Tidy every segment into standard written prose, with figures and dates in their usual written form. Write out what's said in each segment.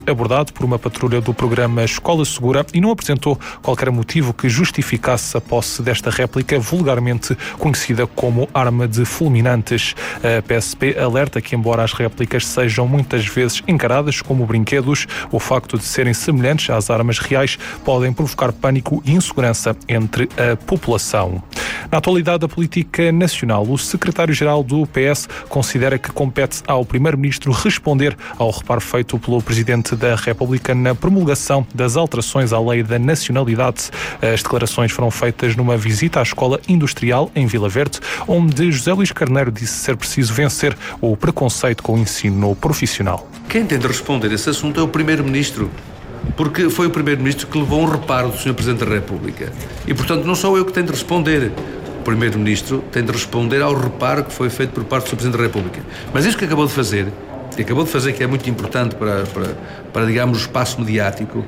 abordado por uma patrulha do programa Escola Segura e não apresentou qualquer motivo que justificasse a posse desta réplica, vulgarmente conhecida como arma de fulminantes. A PSP alerta que, embora as réplicas sejam muitas vezes encaradas como brinquedos, o facto de serem semelhantes às armas reais podem provocar pânico e insegurança entre a população. Na atualidade da política nacional, o secretário-geral do PS considera que compete ao primeiro-ministro responder ao reparo feito pelo Presidente da República na promulgação das alterações à lei da nacionalidade. As declarações foram feitas numa visita à Escola Industrial em Vila Verde, onde José Luís Carneiro disse ser preciso vencer o preconceito com o ensino profissional. Quem tem de responder esse assunto é o Primeiro-Ministro, porque foi o Primeiro-Ministro que levou um reparo do Sr. Presidente da República. E, portanto, não sou eu que tenho de responder. O Primeiro-Ministro tem de responder ao reparo que foi feito por parte do Sr. Presidente da República. Mas isso que acabou de fazer, que é muito importante para digamos, o espaço mediático,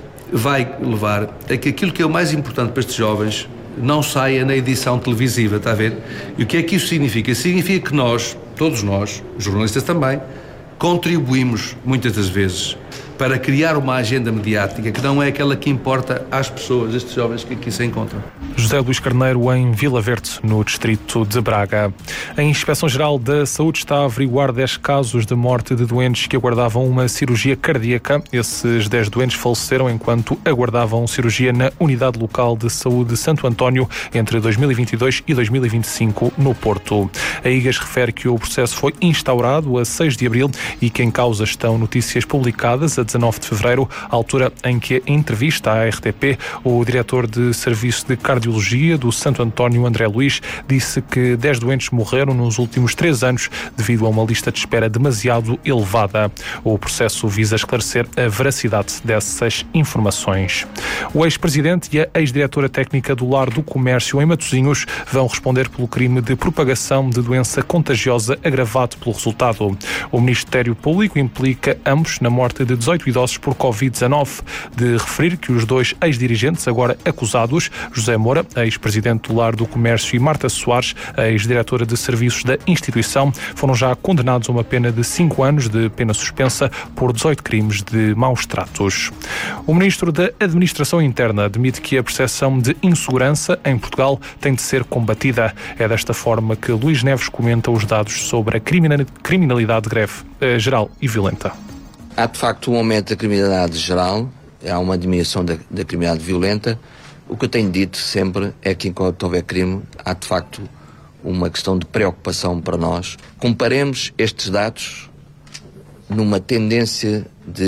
vai levar a que aquilo que é o mais importante para estes jovens não saia na edição televisiva, está a ver? E o que é que isso significa? Significa que nós, todos nós, jornalistas também, contribuímos muitas das vezes para criar uma agenda mediática que não é aquela que importa às pessoas, estes jovens que aqui se encontram. José Luís Carneiro, em Vila Verde, no distrito de Braga. A Inspeção-Geral da Saúde está a averiguar 10 casos de morte de doentes que aguardavam uma cirurgia cardíaca. Esses 10 doentes faleceram enquanto aguardavam cirurgia na Unidade Local de Saúde de Santo António entre 2022 e 2025 no Porto. A IGAS refere que o processo foi instaurado a 6 de abril e que em causa estão notícias publicadas a 19 de fevereiro, altura em que, em entrevista à RTP, o diretor de Serviço de Cardiologia do Santo António, André Luís, disse que 10 doentes morreram nos últimos 3 anos devido a uma lista de espera demasiado elevada. O processo visa esclarecer a veracidade dessas informações. O ex-presidente e a ex-diretora técnica do Lar do Comércio em Matosinhos vão responder pelo crime de propagação de doença contagiosa agravado pelo resultado. O Ministério Público implica ambos na morte de 18 idosos por Covid-19. De referir que os 2 ex-dirigentes agora acusados, José Moura, ex-presidente do Lar do Comércio, e Marta Soares, ex-diretora de serviços da instituição, foram já condenados a uma pena de 5 anos de pena suspensa por 18 crimes de maus tratos. O ministro da Administração Interna admite que a percepção de insegurança em Portugal tem de ser combatida. É desta forma que Luís Neves comenta os dados sobre a criminalidade geral e violenta. Há de facto um aumento da criminalidade geral, há uma diminuição da criminalidade violenta. O que eu tenho dito sempre é que enquanto houver crime, há de facto uma questão de preocupação para nós. Comparemos estes dados numa tendência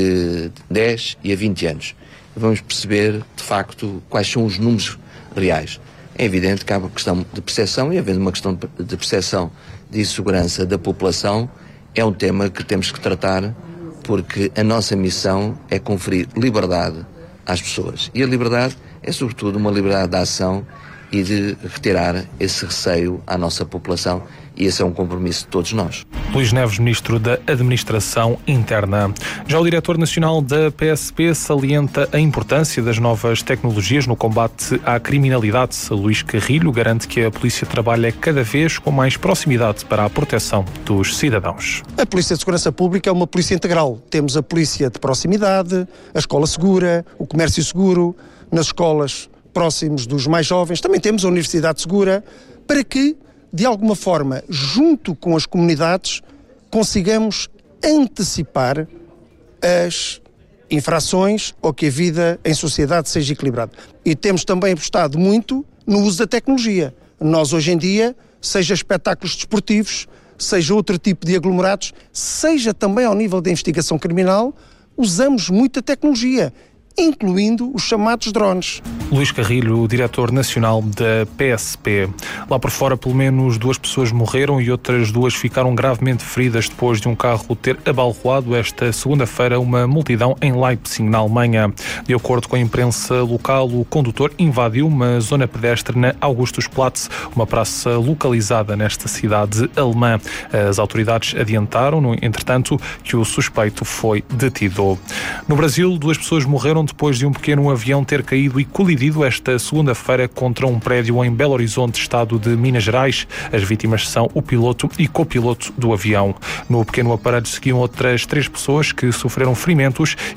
de 10 e a 20 anos. Vamos perceber de facto quais são os números reais. É evidente que há uma questão de percepção, e havendo uma questão de percepção de insegurança da população, é um tema que temos que tratar, porque a nossa missão é conferir liberdade às pessoas. E a liberdade é, sobretudo, uma liberdade de ação e de retirar esse receio à nossa população, e esse é um compromisso de todos nós. Luís Neves, Ministro da Administração Interna. Já o Diretor Nacional da PSP salienta a importância das novas tecnologias no combate à criminalidade. Luís Carrilho garante que a Polícia trabalha cada vez com mais proximidade para a proteção dos cidadãos. A Polícia de Segurança Pública é uma polícia integral. Temos a Polícia de Proximidade, a Escola Segura, o Comércio Seguro, nas escolas próximos dos mais jovens. Também temos a Universidade Segura, para que, de alguma forma, junto com as comunidades, consigamos antecipar as infrações ou que a vida em sociedade seja equilibrada. E temos também apostado muito no uso da tecnologia. Nós, hoje em dia, seja espetáculos desportivos, seja outro tipo de aglomerados, seja também ao nível da investigação criminal, usamos muita tecnologia, incluindo os chamados drones. Luís Carrilho, diretor nacional da PSP. Lá por fora, pelo menos 2 pessoas morreram e outras 2 ficaram gravemente feridas depois de um carro ter abalroado esta segunda-feira uma multidão em Leipzig, na Alemanha. De acordo com a imprensa local, o condutor invadiu uma zona pedestre na Augustusplatz, uma praça localizada nesta cidade alemã. As autoridades adiantaram, entretanto, que o suspeito foi detido. No Brasil, 2 pessoas morreram depois de um pequeno avião ter caído e colidido esta segunda-feira contra um prédio em Belo Horizonte, estado de Minas Gerais. As vítimas são o piloto e copiloto do avião. No pequeno aparelho seguiam outras 3 pessoas que sofreram ferimentos